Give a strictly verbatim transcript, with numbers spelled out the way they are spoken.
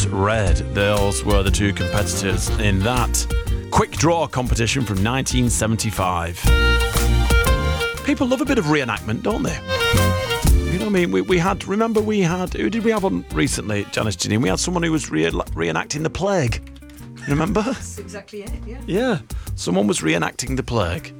and Red. Those were the two competitors in that quick draw competition from nineteen seventy-five. People love a bit of reenactment, don't they? You know what I mean? We, we had, remember we had, who did we have on recently, Janice Janine? We had someone who was re- reenacting the plague. Remember? That's exactly it, yeah. Yeah. Someone was reenacting the plague.